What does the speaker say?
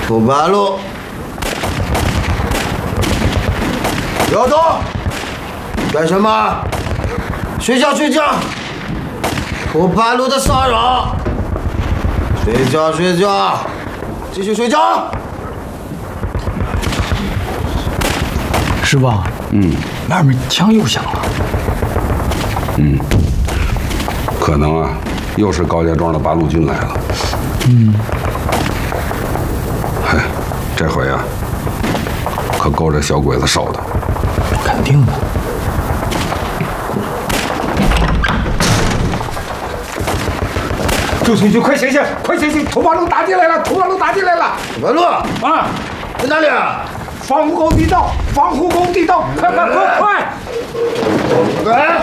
过马路，不要动！干什么？睡觉睡觉！过马路的骚扰！睡觉睡觉，继续睡觉。 师傅，外面枪又响了。 可能啊，又是高家庄的八路军来了。嗨，这回啊，可够这小鬼子受的。 肯定的。 周村军，快醒醒，快醒醒！土八路打进来了，土八路打进来了！ 土八路啊， 在哪里啊？ 防护工地道，防护工地道，快快快快！ 来！